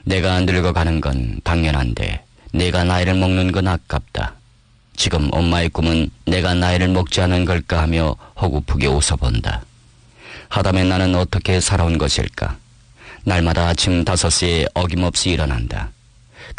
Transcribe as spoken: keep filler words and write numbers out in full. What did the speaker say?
내가 늙어가는 건 당연한데 내가 나이를 먹는 건 아깝다. 지금 엄마의 꿈은 내가 나이를 먹지 않은 걸까 하며 허구프게 웃어본다. 하다면 나는 어떻게 살아온 것일까? 날마다 아침 다섯 시에 어김없이 일어난다.